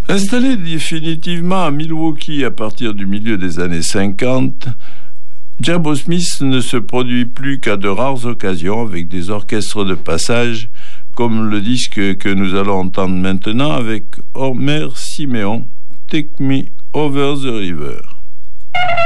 Installé définitivement à Milwaukee à partir du milieu des années 50, Jabo Smith ne se produit plus qu'à de rares occasions avec des orchestres de passage, comme le disque que nous allons entendre maintenant avec Homer Simeon, Take Me Over the River.